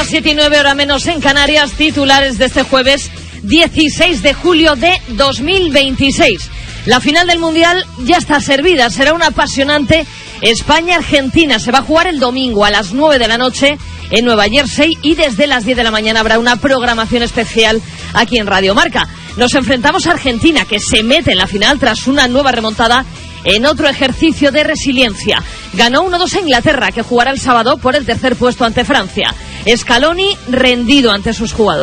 las 7:09, hora menos en Canarias. Titulares de este jueves 16 de julio de 2026. La final del Mundial ya está servida. Será una apasionante España-Argentina. Se va a jugar el domingo a las 9 de la noche en Nueva Jersey y desde las 10 de la mañana habrá una programación especial aquí en Radio Marca. Nos enfrentamos a Argentina, que se mete en la final tras una nueva remontada en otro ejercicio de resiliencia. Ganó 1-2 a Inglaterra, que jugará el sábado por el tercer puesto ante Francia. Scaloni rendido ante sus jugadores.